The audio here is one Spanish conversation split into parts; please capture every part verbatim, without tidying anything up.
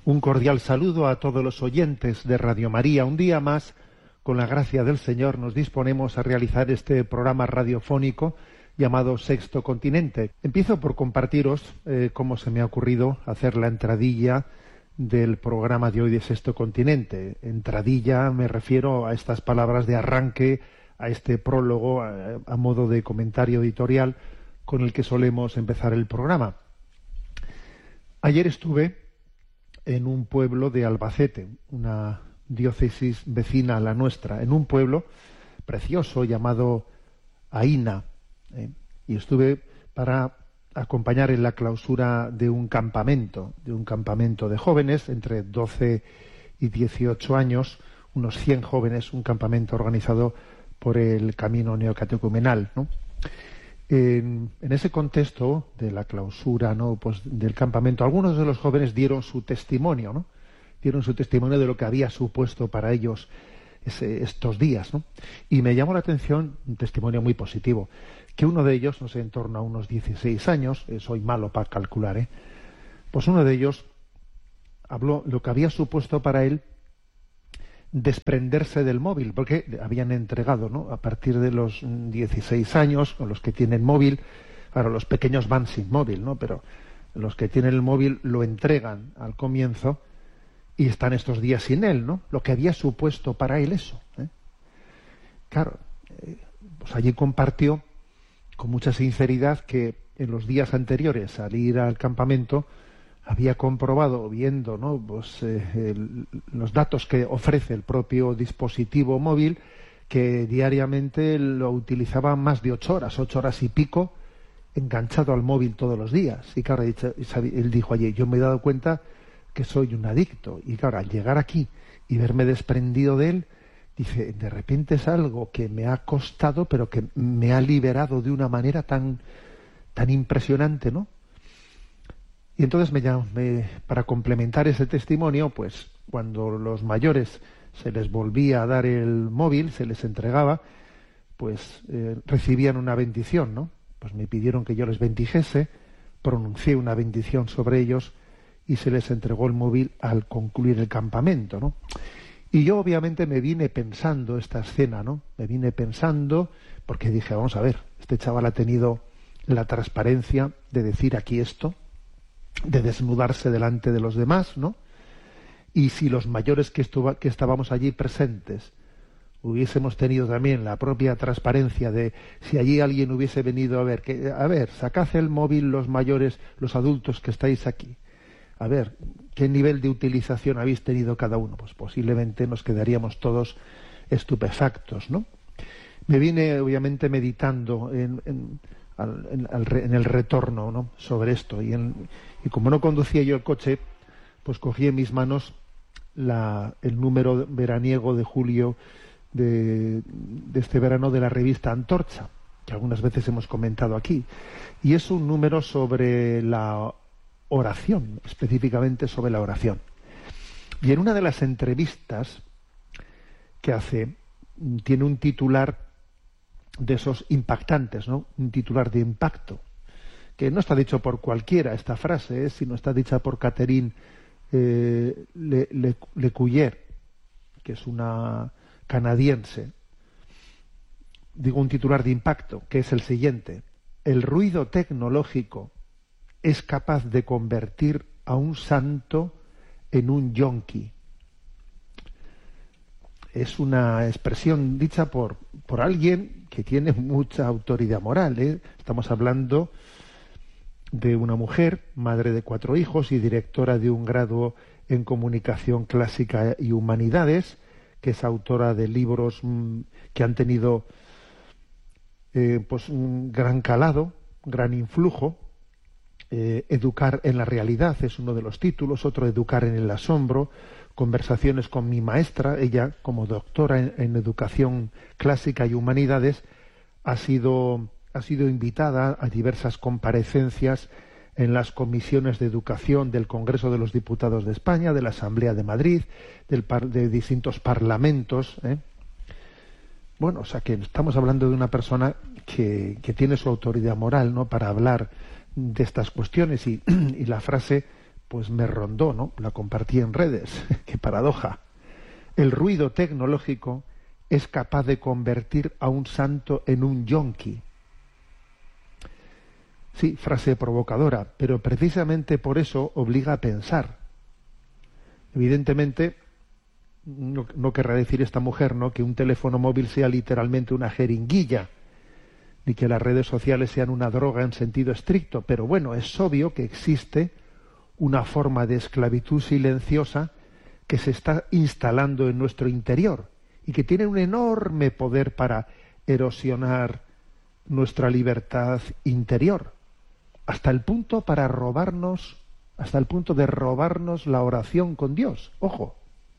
Un cordial saludo a todos los oyentes de Radio María. Un día más, con la gracia del Señor, nos disponemos a realizar este programa radiofónico llamado Sexto Continente. Empiezo por compartiros eh, cómo se me ha ocurrido hacer la entradilla del programa de hoy de Sexto Continente. Entradilla me refiero a estas palabras de arranque, a este prólogo, a, a modo de comentario editorial con el que solemos empezar el programa. Ayer estuve en un pueblo de Albacete, una diócesis vecina a la nuestra, en un pueblo precioso llamado Aína, ¿eh? y estuve para acompañar en la clausura de un campamento, de un campamento de jóvenes entre doce y dieciocho años, unos cien jóvenes, un campamento organizado por el Camino Neocatecumenal, ¿no? En, en ese contexto de la clausura, ¿no?, pues del campamento, algunos de los jóvenes dieron su testimonio, ¿no? Dieron su testimonio de lo que había supuesto para ellos ese, estos días, ¿no? Y me llamó la atención un testimonio muy positivo, que uno de ellos, no sé, en torno a unos dieciséis años, eh, soy malo para calcular, ¿eh? Pues uno de ellos habló lo que había supuesto para él desprenderse del móvil, porque habían entregado, ¿no?, a partir de los dieciséis años, con los que tienen móvil, claro, los pequeños van sin móvil, ¿no?, pero los que tienen el móvil lo entregan al comienzo y están estos días sin él, ¿no? Lo que había supuesto para él eso, ¿eh? Claro, eh, pues allí compartió con mucha sinceridad que en los días anteriores al ir al campamento había comprobado, viendo, ¿no?, pues, eh, el, los datos que ofrece el propio dispositivo móvil, que diariamente lo utilizaba más de ocho horas, ocho horas y pico, enganchado al móvil todos los días. Y claro, él dijo allí, yo me he dado cuenta que soy un adicto. Y claro, al llegar aquí y verme desprendido de él, dice, de repente es algo que me ha costado, pero que me ha liberado de una manera tan, tan impresionante, ¿no? Y entonces me, me, para complementar ese testimonio, pues cuando los mayores se les volvía a dar el móvil, se les entregaba, pues eh, recibían una bendición, ¿no? Pues me pidieron que yo les bendijese, pronuncié una bendición sobre ellos y se les entregó el móvil al concluir el campamento, ¿no? Y yo obviamente me vine pensando esta escena, ¿no? Me vine pensando, porque dije, vamos a ver, este chaval ha tenido la transparencia de decir aquí esto, de desnudarse delante de los demás, ¿no? Y si los mayores que, estuvo, que estábamos allí presentes hubiésemos tenido también la propia transparencia de si allí alguien hubiese venido a ver, que, a ver, sacad el móvil los mayores, los adultos que estáis aquí, a ver, ¿qué nivel de utilización habéis tenido cada uno? Pues posiblemente nos quedaríamos todos estupefactos, ¿no? Me vine obviamente meditando en, en, al, en, al, en el retorno, ¿no?, sobre esto, y en, y como no conducía yo el coche, pues cogí en mis manos la, el número veraniego de julio de, de este verano de la revista Antorcha, que algunas veces hemos comentado aquí, y es un número sobre la oración, específicamente sobre la oración. Y en una de las entrevistas que hace, tiene un titular de esos impactantes, ¿no?, un titular de impacto, que no está dicho por cualquiera esta frase, ¿eh?, sino está dicha por Catherine eh, Le, Le, Lecuyer, que es una canadiense. Digo un titular de impacto, que es el siguiente: el ruido tecnológico es capaz de convertir a un santo en un yonki. Es una expresión dicha por, por alguien que tiene mucha autoridad moral, ¿eh? Estamos hablando de una mujer, madre de cuatro hijos y directora de un grado en Comunicación Clásica y Humanidades, que es autora de libros mmm, que han tenido eh, pues un gran calado, gran influjo. Eh, Educar en la realidad es uno de los títulos, otro Educar en el asombro, Conversaciones con mi maestra. Ella, como doctora en, en Educación Clásica y Humanidades, ha sido ha sido invitada a diversas comparecencias en las comisiones de educación del Congreso de los Diputados de España, de la Asamblea de Madrid, del par, de distintos parlamentos, ¿eh? Bueno, o sea que estamos hablando de una persona que, que tiene su autoridad moral, ¿no?, para hablar de estas cuestiones, y, y la frase pues me rondó, ¿no? La compartí en redes. ¡Qué paradoja! El ruido tecnológico es capaz de convertir a un santo en un yonki. Sí, frase provocadora, pero precisamente por eso obliga a pensar. Evidentemente, no, no querrá decir esta mujer, ¿no?, que un teléfono móvil sea literalmente una jeringuilla, ni que las redes sociales sean una droga en sentido estricto, pero bueno, es obvio que existe una forma de esclavitud silenciosa que se está instalando en nuestro interior y que tiene un enorme poder para erosionar nuestra libertad interior, hasta el punto para robarnos, hasta el punto de robarnos la oración con Dios. Ojo,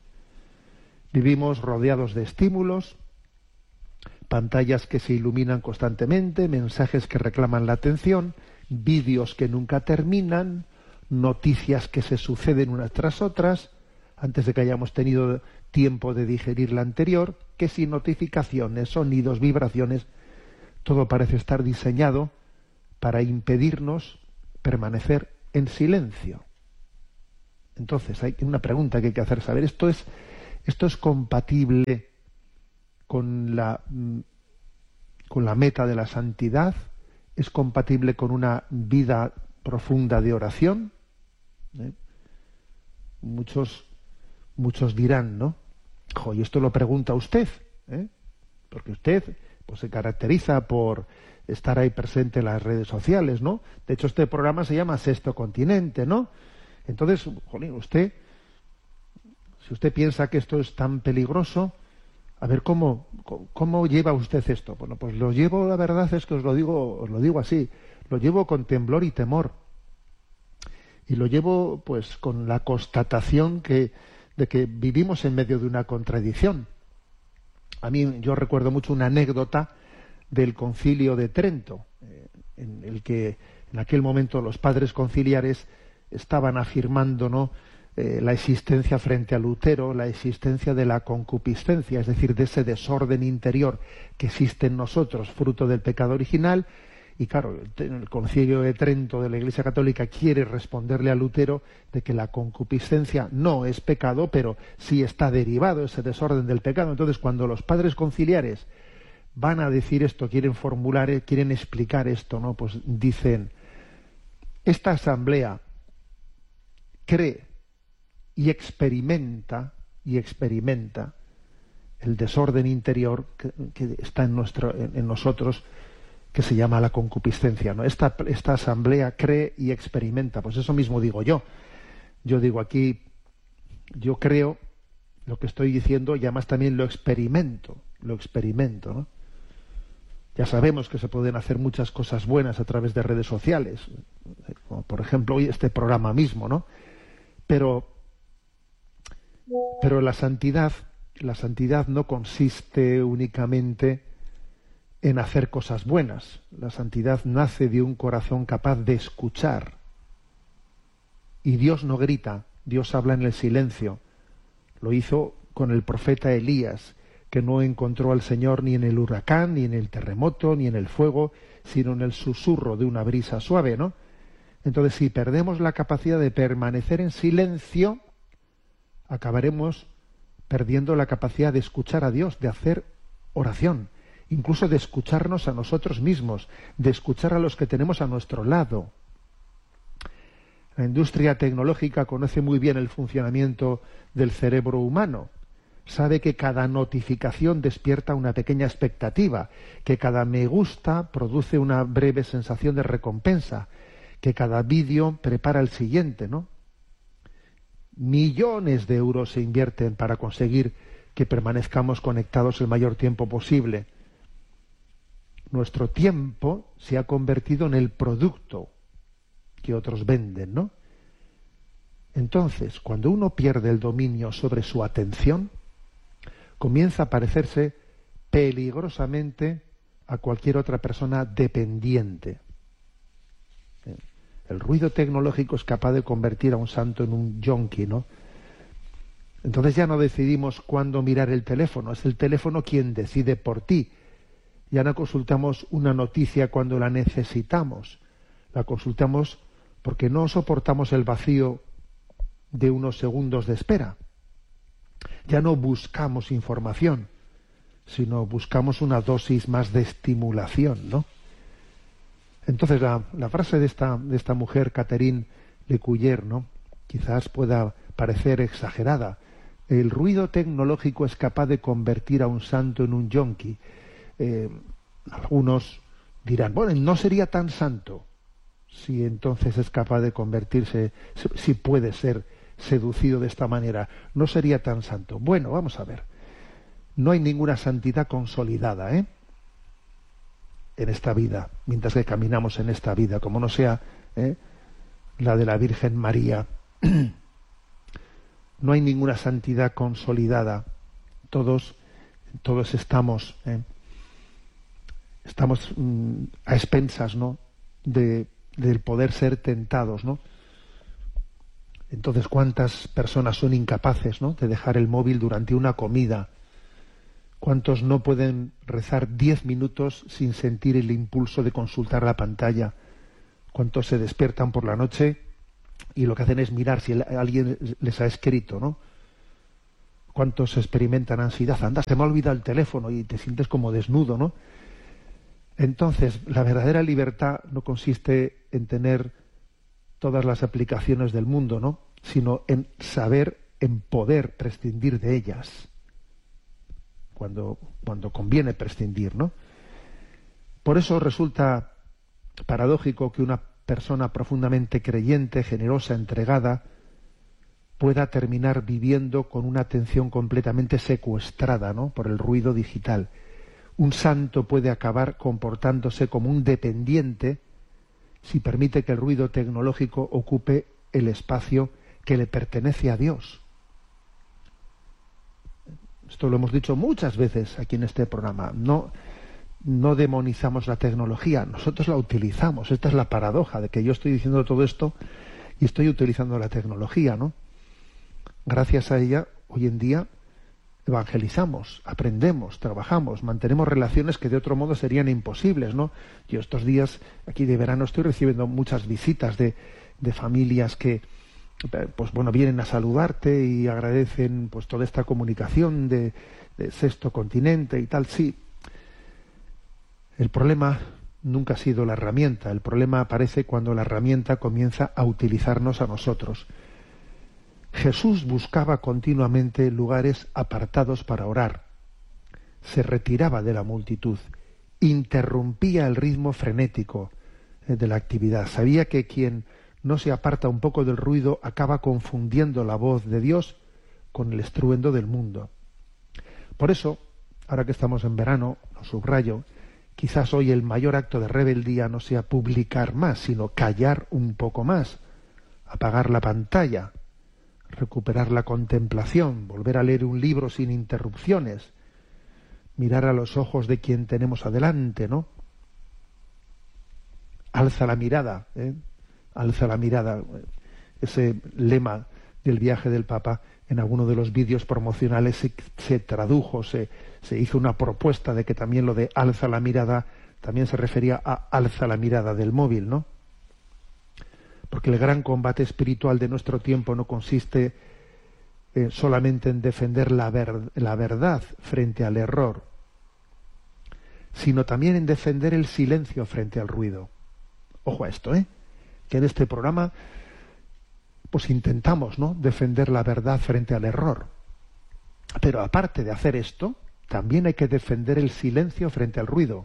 vivimos rodeados de estímulos, pantallas que se iluminan constantemente, mensajes que reclaman la atención, vídeos que nunca terminan, noticias que se suceden unas tras otras, antes de que hayamos tenido tiempo de digerir la anterior, que sin notificaciones, sonidos, vibraciones, todo parece estar diseñado para impedirnos permanecer en silencio. Entonces, hay una pregunta que hay que hacer saber, ¿esto es, esto es compatible con la, con la meta de la santidad? ¿Es compatible con una vida profunda de oración? ¿Eh? Muchos, muchos dirán, ¿no? Jo, y esto lo pregunta usted, ¿eh? Porque usted pues se caracteriza por estar ahí presente en las redes sociales, ¿no? De hecho, este programa se llama Sexto Continente, ¿no? Entonces, jolín, usted, si usted piensa que esto es tan peligroso, a ver, ¿cómo, cómo lleva usted esto? Bueno, pues lo llevo, la verdad es que os lo digo, os lo digo así, lo llevo con temblor y temor. Y lo llevo, pues, con la constatación que, de que vivimos en medio de una contradicción. A mí, yo recuerdo mucho una anécdota del Concilio de Trento, eh, en el que en aquel momento los padres conciliares estaban afirmando, ¿no?, eh, la existencia frente a Lutero, la existencia de la concupiscencia, es decir, de ese desorden interior que existe en nosotros, fruto del pecado original. Y claro, el Concilio de Trento de la Iglesia Católica quiere responderle a Lutero de que la concupiscencia no es pecado, pero sí está derivado ese desorden del pecado. Entonces, cuando los padres conciliares van a decir esto, quieren formular, quieren explicar esto, ¿no?, pues dicen: esta asamblea cree y experimenta y experimenta el desorden interior que, que está en nuestro, en, en nosotros, que se llama la concupiscencia, ¿no? Esta, esta asamblea cree y experimenta. Pues eso mismo digo yo. Yo digo aquí, yo creo lo que estoy diciendo y además también lo experimento, lo experimento, ¿no? Ya sabemos que se pueden hacer muchas cosas buenas a través de redes sociales, como por ejemplo hoy este programa mismo, ¿no? Pero, pero la santidad, la santidad no consiste únicamente en hacer cosas buenas. La santidad nace de un corazón capaz de escuchar. Y Dios no grita, Dios habla en el silencio. Lo hizo con el profeta Elías, que no encontró al Señor ni en el huracán, ni en el terremoto, ni en el fuego, sino en el susurro de una brisa suave, ¿no? Entonces, si perdemos la capacidad de permanecer en silencio, acabaremos perdiendo la capacidad de escuchar a Dios, de hacer oración, incluso de escucharnos a nosotros mismos, de escuchar a los que tenemos a nuestro lado. La industria tecnológica conoce muy bien el funcionamiento del cerebro humano. Sabe que cada notificación despierta una pequeña expectativa, que cada me gusta produce una breve sensación de recompensa, que cada vídeo prepara el siguiente, ¿no? Millones de euros se invierten para conseguir que permanezcamos conectados el mayor tiempo posible. Nuestro tiempo se ha convertido en el producto que otros venden, ¿no? Entonces, cuando uno pierde el dominio sobre su atención, comienza a parecerse peligrosamente a cualquier otra persona dependiente. El ruido tecnológico es capaz de convertir a un santo en un yonki, ¿no? Entonces ya no decidimos cuándo mirar el teléfono, es el teléfono quien decide por ti. Ya no consultamos una noticia cuando la necesitamos, la consultamos porque no soportamos el vacío de unos segundos de espera. Ya no buscamos información, sino buscamos una dosis más de estimulación, ¿no? Entonces la, la frase de esta, de esta mujer, Catherine Lecuyer, ¿no?, quizás pueda parecer exagerada. El ruido tecnológico es capaz de convertir a un santo en un yonki. Eh, algunos dirán, bueno, no sería tan santo si entonces es capaz de convertirse, si puede ser seducido de esta manera. No sería tan santo. Bueno, vamos a ver. No hay ninguna santidad consolidada, ¿eh?, en esta vida, mientras que caminamos en esta vida, como no sea ¿eh? la de la Virgen María. No hay ninguna santidad consolidada. Todos, todos estamos, ¿eh? estamos mm, a expensas, ¿no?, de, del poder ser tentados, ¿no? Entonces, ¿cuántas personas son incapaces, ¿no?, de dejar el móvil durante una comida? ¿Cuántos no pueden rezar diez minutos sin sentir el impulso de consultar la pantalla? ¿Cuántos se despiertan por la noche y lo que hacen es mirar si alguien les ha escrito, ¿no? ¿Cuántos experimentan ansiedad? Anda, se me ha olvidado el teléfono, y te sientes como desnudo, ¿no? Entonces, la verdadera libertad no consiste en tener todas las aplicaciones del mundo, ¿no?, sino en saber, en poder prescindir de ellas. Cuando, cuando conviene prescindir, ¿no? Por eso resulta paradójico que una persona profundamente creyente, generosa, entregada, pueda terminar viviendo con una atención completamente secuestrada, ¿no?, por el ruido digital. Un santo puede acabar comportándose como un dependiente si permite que el ruido tecnológico ocupe el espacio que le pertenece a Dios. Esto lo hemos dicho muchas veces aquí en este programa. No, no demonizamos la tecnología, nosotros la utilizamos. Esta es la paradoja de que yo estoy diciendo todo esto y estoy utilizando la tecnología, ¿no? Gracias a ella, hoy en día, evangelizamos, aprendemos, trabajamos, mantenemos relaciones que de otro modo serían imposibles, ¿no? Yo estos días, aquí de verano, estoy recibiendo muchas visitas de, de familias que, pues bueno, vienen a saludarte y agradecen pues toda esta comunicación de, de Sexto Continente y tal. Sí, el problema nunca ha sido la herramienta. El problema aparece cuando la herramienta comienza a utilizarnos a nosotros. Jesús buscaba continuamente lugares apartados para orar. Se retiraba de la multitud, interrumpía el ritmo frenético de la actividad. Sabía que quien no se aparta un poco del ruido acaba confundiendo la voz de Dios con el estruendo del mundo. Por eso, ahora que estamos en verano, lo subrayo, quizás hoy el mayor acto de rebeldía no sea publicar más, sino callar un poco más, apagar la pantalla, recuperar la contemplación, volver a leer un libro sin interrupciones, mirar a los ojos de quien tenemos adelante, ¿no? Alza la mirada, ¿eh? Alza la mirada, ese lema del viaje del Papa en alguno de los vídeos promocionales se, se tradujo, se, se hizo una propuesta de que también lo de alza la mirada también se refería a alza la mirada del móvil, ¿no? Porque el gran combate espiritual de nuestro tiempo no consiste eh, solamente en defender la, ver, la verdad frente al error, sino también en defender el silencio frente al ruido. Ojo a esto, ¿eh? Que en este programa pues intentamos, ¿no?, defender la verdad frente al error. Pero aparte de hacer esto, también hay que defender el silencio frente al ruido.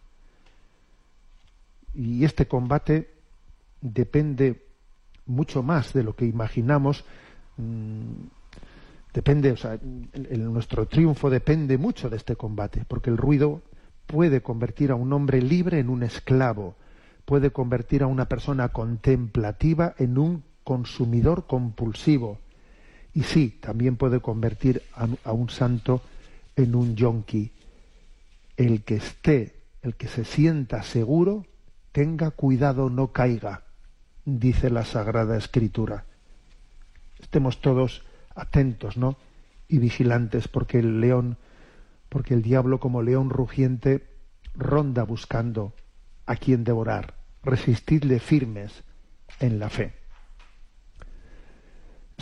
Y este combate depende mucho más de lo que imaginamos. Mmm, depende, o sea, el, el, nuestro triunfo depende mucho de este combate, porque el ruido puede convertir a un hombre libre en un esclavo, puede convertir a una persona contemplativa en un consumidor compulsivo, y sí, también puede convertir a, a un santo en un yonki. El que esté, el que se sienta seguro, tenga cuidado, no caiga, dice la Sagrada Escritura. Estemos todos atentos, ¿no?, y vigilantes, porque el león, porque el diablo, como león rugiente, ronda buscando a quien devorar. Resistidle firmes en la fe.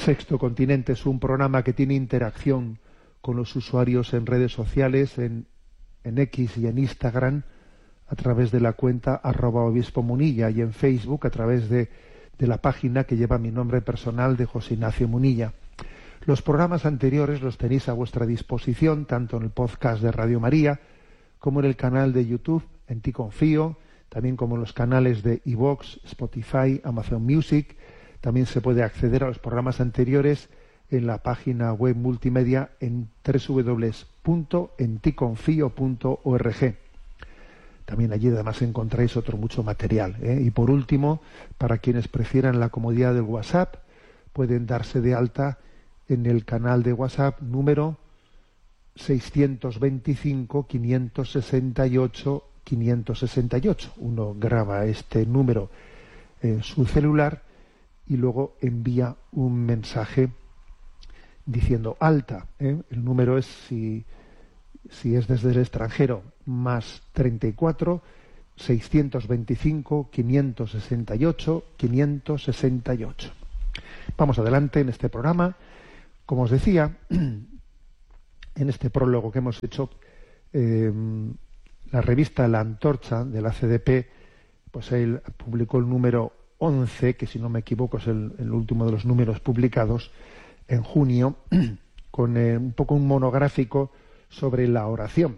Sexto Continente es un programa que tiene interacción con los usuarios en redes sociales, en, en X y en Instagram, a través de la cuenta arroba obispo Munilla, y en Facebook a través de, de la página que lleva mi nombre personal de José Ignacio Munilla. Los programas anteriores los tenéis a vuestra disposición, tanto en el podcast de Radio María, como en el canal de YouTube, En Ti Confío, también como en los canales de iVoox, Spotify, Amazon Music. También se puede acceder a los programas anteriores en la página web multimedia en doble u doble u doble u punto en ti confío punto org. También allí además encontráis otro mucho material, ¿eh? Y por último, para quienes prefieran la comodidad del WhatsApp, pueden darse de alta en el canal de WhatsApp número seiscientos veinticinco, quinientos sesenta y ocho, quinientos sesenta y ocho. Uno graba este número en su celular y luego envía un mensaje diciendo alta, ¿eh? El número es, si, si es desde el extranjero, más treinta y cuatro, seiscientos veinticinco, quinientos sesenta y ocho, quinientos sesenta y ocho. Vamos adelante en este programa. Como os decía, en este prólogo que hemos hecho, eh, la revista La Antorcha de la C D P, pues él publicó el número once, que si no me equivoco es el, el último de los números publicados, en junio, con eh, un poco un monográfico sobre la oración.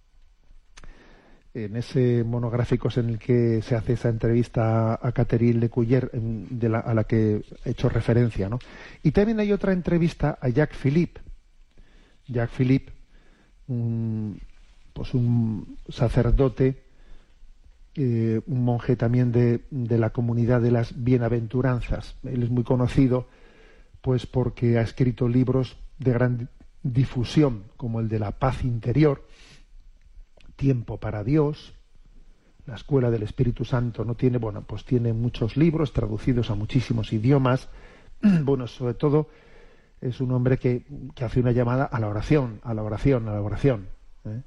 En ese monográfico es en el que se hace esa entrevista a Catherine Lecuyer, de la, a la que he hecho referencia, ¿no? Y también hay otra entrevista a Jacques Philippe. Jacques Philippe, un, pues un sacerdote, eh, un monje también de, de la comunidad de las bienaventuranzas. Él es muy conocido pues porque ha escrito libros de gran difusión, como el de la paz interior, Tiempo para Dios, la Escuela del Espíritu Santo. No tiene, bueno, pues tiene muchos libros traducidos a muchísimos idiomas. Bueno, sobre todo es un hombre que, que hace una llamada a la oración, a la oración, a la oración, ¿eh?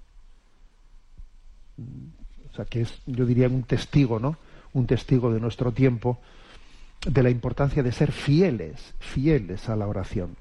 O sea, que es, yo diría, un testigo, ¿no? Un testigo de nuestro tiempo, de la importancia de ser fieles, fieles a la oración.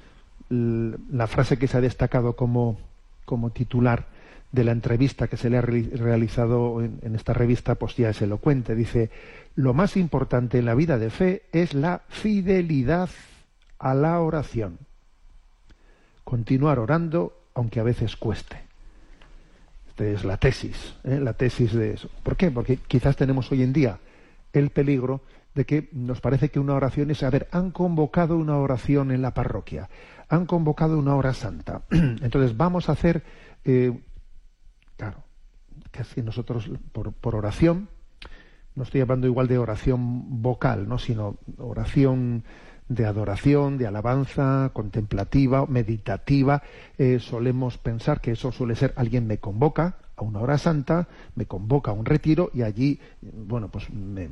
La frase que se ha destacado como, como titular de la entrevista que se le ha realizado en, en esta revista, pues ya es elocuente. Dice: lo más importante en la vida de fe es la fidelidad a la oración. Continuar orando, aunque a veces cueste. Esta es la tesis, ¿eh? La tesis de eso. ¿Por qué? Porque quizás tenemos hoy en día el peligro de que nos parece que una oración es, a ver, han convocado una oración en la parroquia, han convocado una hora santa, entonces vamos a hacer, eh, claro, que así nosotros por, por oración, no estoy hablando igual de oración vocal, no, sino oración de adoración, de alabanza, contemplativa, meditativa. Eh, solemos pensar que eso suele ser: alguien me convoca a una hora santa, me convoca a un retiro y allí, bueno, pues me,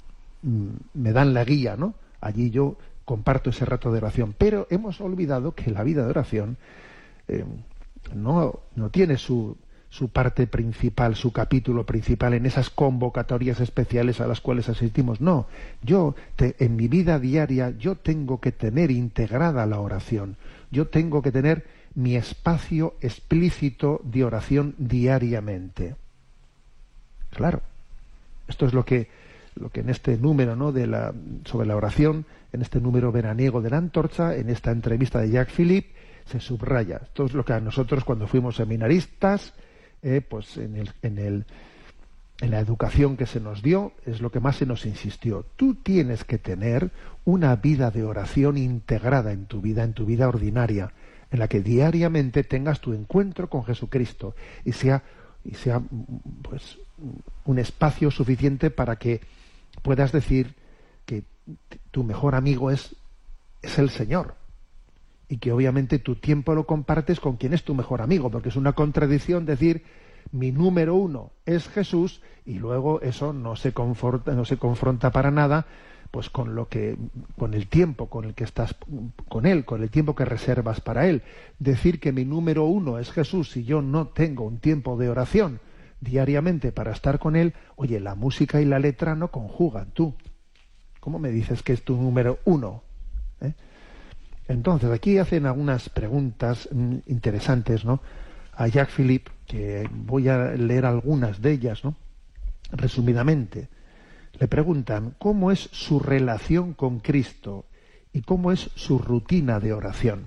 me dan la guía, ¿no? Allí yo comparto ese rato de oración. Pero hemos olvidado que la vida de oración eh, no, no tiene su, su parte principal, su capítulo principal en esas convocatorias especiales a las cuales asistimos. No, yo te, en mi vida diaria yo tengo que tener integrada la oración. Yo tengo que tener mi espacio explícito de oración diariamente. Claro, esto es lo que lo que en este número, ¿no?, de la sobre la oración, en este número veraniego de la Antorcha, en esta entrevista de Jacques Philippe, se subraya. Esto es lo que a nosotros, cuando fuimos seminaristas, eh, pues en el, en el en la educación que se nos dio, es lo que más se nos insistió. Tú tienes que tener una vida de oración integrada en tu vida, en tu vida ordinaria, en la que diariamente tengas tu encuentro con Jesucristo y sea y sea pues un espacio suficiente para que puedas decir que tu mejor amigo es, es el Señor, y que obviamente tu tiempo lo compartes con quien es tu mejor amigo, porque es una contradicción decir mi número uno es Jesús y luego eso no se confronta, no se confronta para nada pues con lo que, con el tiempo con el que estás con él, con el tiempo que reservas para él. Decir que mi número uno es Jesús si yo no tengo un tiempo de oración diariamente para estar con él, oye, la música y la letra no conjugan. Tú, ¿cómo me dices que es tu número uno? ¿Eh? Entonces, aquí hacen algunas preguntas mm, interesantes, ¿no? A Jacques Philippe, que voy a leer algunas de ellas, ¿no? Resumidamente. Le preguntan cómo es su relación con Cristo y cómo es su rutina de oración.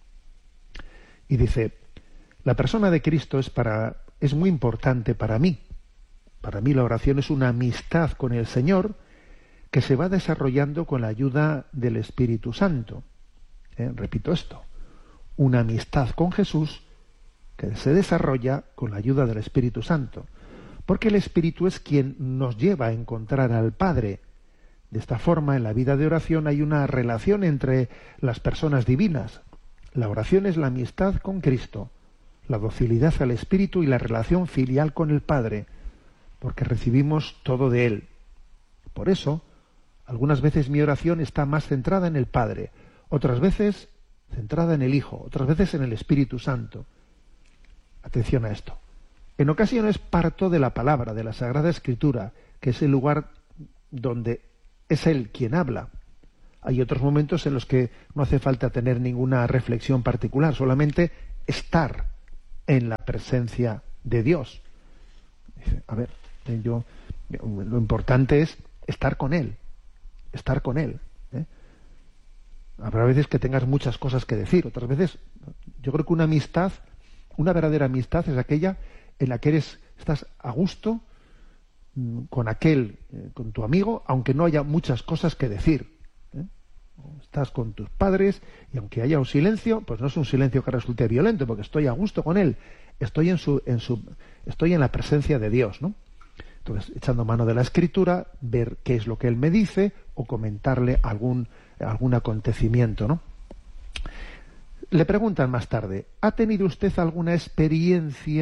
Y dice, la persona de Cristo es, para, es muy importante para mí. Para mí la oración es una amistad con el Señor que se va desarrollando con la ayuda del Espíritu Santo. ¿Eh? Repito esto, una amistad con Jesús que se desarrolla con la ayuda del Espíritu Santo. Porque el Espíritu es quien nos lleva a encontrar al Padre. De esta forma, en la vida de oración hay una relación entre las personas divinas. La oración es la amistad con Cristo, la docilidad al Espíritu y la relación filial con el Padre, porque recibimos todo de Él. Por eso, algunas veces mi oración está más centrada en el Padre, otras veces centrada en el Hijo, otras veces en el Espíritu Santo. Atención a esto. En ocasiones parto de la palabra, de la Sagrada Escritura, que es el lugar donde es Él quien habla. Hay otros momentos en los que no hace falta tener ninguna reflexión particular, solamente estar en la presencia de Dios. A ver, yo, lo importante es estar con Él, estar con Él. ¿eh? Habrá veces que tengas muchas cosas que decir, otras veces, yo creo que una amistad, una verdadera amistad es aquella en la que eres, estás a gusto con aquel, eh, con tu amigo, aunque no haya muchas cosas que decir. ¿eh? Estás con tus padres y aunque haya un silencio, pues no es un silencio que resulte violento, porque estoy a gusto con él, estoy en su, en su, estoy en la presencia de Dios, ¿no? Entonces, echando mano de la Escritura, ver qué es lo que él me dice o comentarle algún, algún acontecimiento, ¿no? Le preguntan más tarde, ¿ha tenido usted alguna experiencia